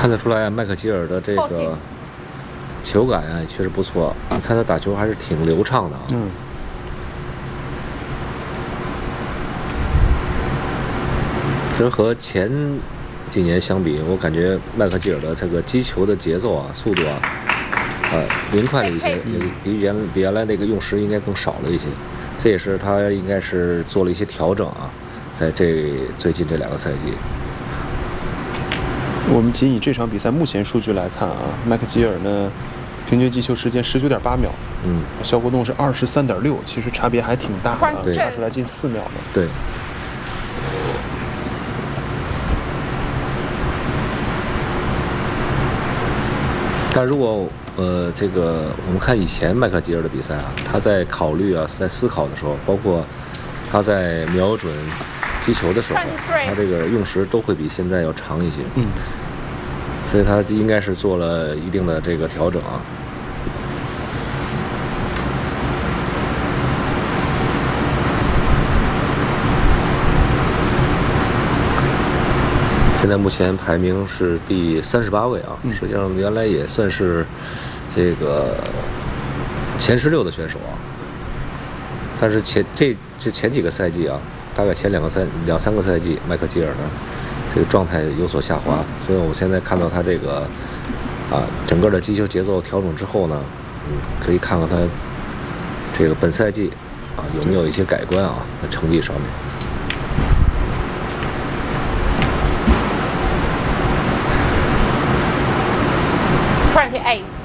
看得出来，麦克吉尔的这个球感啊，确实不错。你看他打球还是挺流畅的啊。其实和前几年相比，我感觉麦克吉尔的这个击球的节奏啊、速度啊，明快了一些，比原来那个用时应该更少了一些。这也是他应该是做了一些调整啊，在最近这2个赛季。 我们仅以这场比赛目前数据来看啊，麦克吉尔呢，平均击球时间19.8秒，肖国栋是23.6，其实差别还挺大的，差出来近4秒呢。 对。但如果这个我们看以前麦克吉尔的比赛啊，他在考虑啊，在思考的时候，包括他在瞄准击球的时候，他这个用时都会比现在要长一些。所以他应该是做了一定的这个调整啊。现在目前排名是第38位啊，实际上原来也算是这个前16的选手啊。但是前几个赛季啊，大概前2、3个赛季，麦克吉尔呢这个状态有所下滑，所以我现在看到他这个整个的击球节奏调整之后呢，可以看看他这个本赛季有没有一些改观啊，在成绩上面。 28